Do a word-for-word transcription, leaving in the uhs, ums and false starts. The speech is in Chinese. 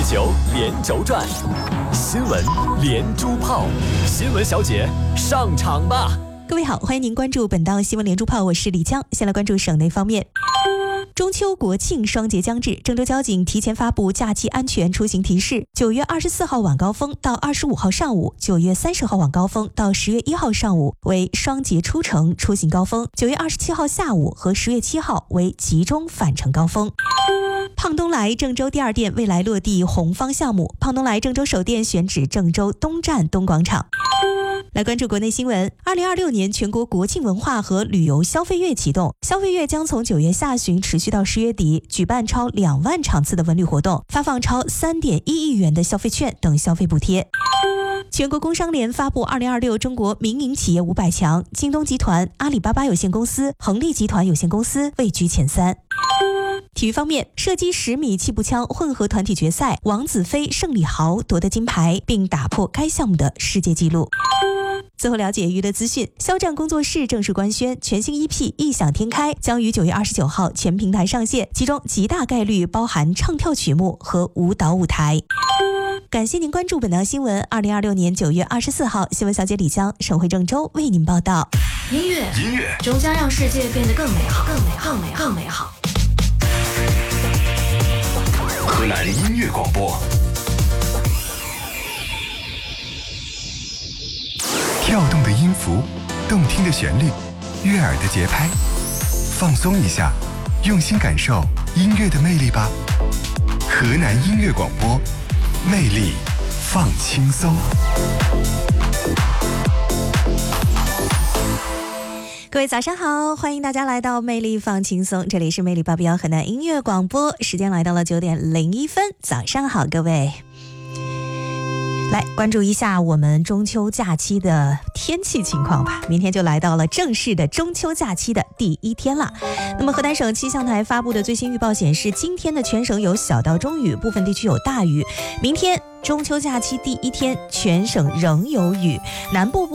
地球连轴转，新闻连珠炮，新闻小姐上场吧！ 各位好，欢迎您关注本档新闻连珠炮，我是李江。先来关注省内方面。中秋国庆双节将至，郑州交警提前发布假期安全出行提示。九月二十四号晚高峰到二十五号上午，九月三十号晚高峰到十月一号上午为双节出城出行高峰，九月二十七号下午和十月七号为集中返程高峰。胖东来郑州第二店未来落地红方项目，胖东来郑州首店选址郑州东站东广场。来关注国内新闻。二零二六年全国国庆文化和旅游消费月启动，消费月将从九月下旬持续到十月底，举办超两万场次的文旅活动，发放超三点一亿元的消费券等消费补贴。全国工商联发布二零二六中国民营企业五百强，京东集团、阿里巴巴有限公司、恒力集团有限公司位居前三。体育方面，射击十米气步枪混合团体决赛，王子飞、盛礼豪夺得金牌，并打破该项目的世界纪录。最后了解娱乐资讯，肖战工作室正式官宣，全新 E P《异想天开》将于九月二十九号全平台上线，其中极大概率包含唱跳曲目和舞蹈舞台。感谢您关注本档新闻。二零二六年九月二十四号，新闻小姐李江省会郑州为您报道。 音乐，音乐终将让世界变得更美好，更美好，更美好，更美好。 河南音乐广播。 跳动的音符，动听的旋律，悦耳的节拍，放松一下，用心感受音乐的魅力吧。河南音乐广播，魅力放轻松。 各位早上好，欢迎大家来到魅力放轻松，这里是魅力八标河南音乐广播，时间来到了九点零一分，早上好各位。来关注一下我们中秋假期的天气情况吧。明天就来到了正式的中秋假期的第一天了。那么河南省气象台发布的最新预报显示，今天的全省有小到中雨，部分地区有大雨。明天中秋假期第一天，全省仍有雨，南部部